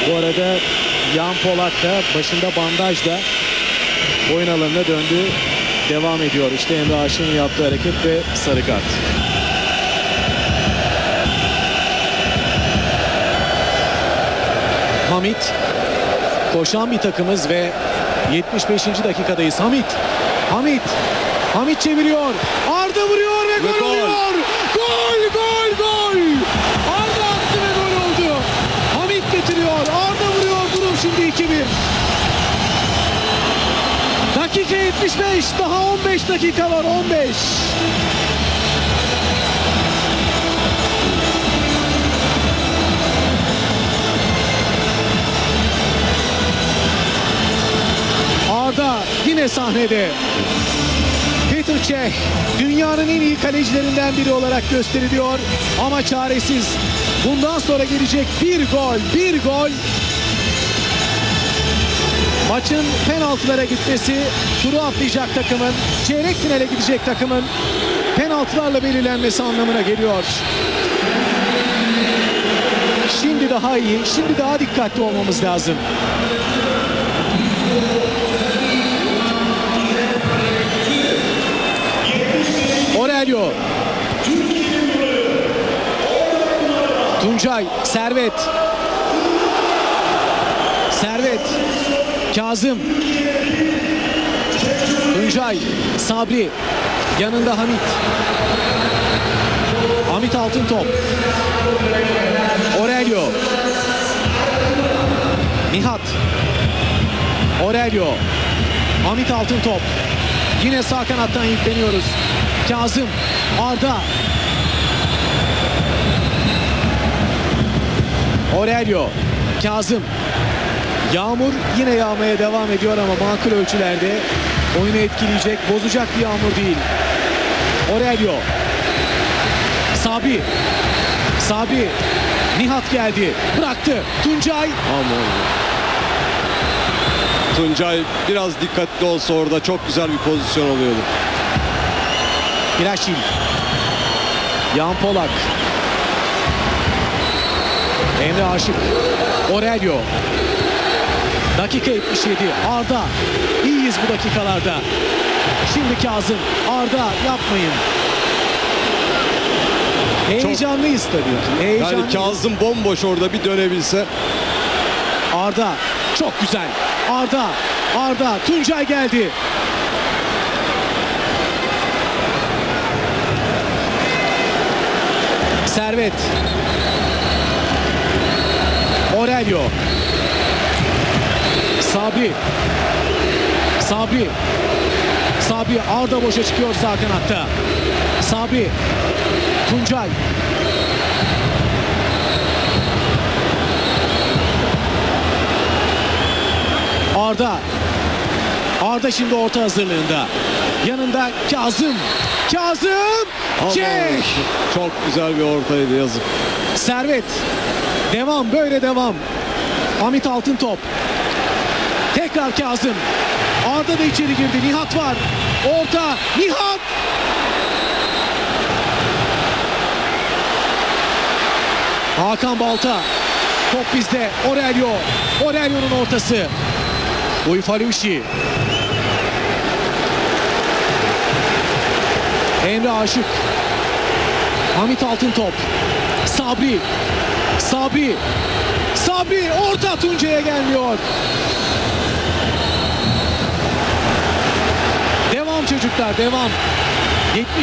Bu arada Yan Polak da başında bandajla oyun alanına döndü. Devam ediyor. İşte Emre Aşık'ın yaptığı hareket ve sarı kart. Hamit. Koşan bir takımız ve 75. dakikadayız. Hamit çeviriyor. Arda vuruyor ve gol oluyor. Gol. Arda attı ve gol oldu. Hamit getiriyor. Arda vuruyor. Durum şimdi 2-1. Dakika 75. Daha 15 dakika var. 15. Arda yine sahnede. Petr Cech dünyanın en iyi kalecilerinden biri olarak gösteriliyor ama çaresiz. Bundan sonra gelecek bir gol. Maçın penaltılara gitmesi, turu atlayacak takımın, çeyrek finale gidecek takımın penaltılarla belirlenmesi anlamına geliyor. Şimdi daha iyi, şimdi daha dikkatli olmamız lazım. Aurelio. Tuncay, Servet. Kazım. Tuncay, Sabri. Yanında Hamit Altıntop. Aurelio. Nihat. Aurelio. Hamit Altıntop. Yine sağ kanattan yükleniyoruz. Kazım, Arda. Aurelio, Kazım. Yağmur yine yağmaya devam ediyor ama makul ölçülerde. Oyunu etkileyecek, bozacak bir yağmur değil. Aurelio. Sabri. Nihat geldi. Bıraktı. Tuncay. Tuncay biraz dikkatli olsa orada çok güzel bir pozisyon oluyordu. Graşil. Yan Polak. Emre Aşık. Aurelio. Dakika 77. Arda. İyiyiz bu dakikalarda. Şimdi Kazım. Arda yapmayın. Heyecanlıyız tabii ki. Yani Kazım bomboş orada bir dönebilse. Arda. Çok güzel. Arda. Tuncay geldi. Servet. Aurelio. Sabri. Arda boşa çıkıyor sağ kanatta. Sabri. Tuncay. Arda şimdi orta hazırlığında. Yanında Kazım. Cech. Çok güzel bir ortaydı, yazık. Servet. Devam. Hamit Altıntop. Tekrar Kazım. Arda da içeri girdi. Nihat var. Orta. Nihat. Hakan Balta. Top bizde. Aurelio'nun ortası. Uyfalushi. Emre Aşık. Hamit Altıntop. Sabri orta, Tuncay'a gelmiyor. Devam çocuklar, devam.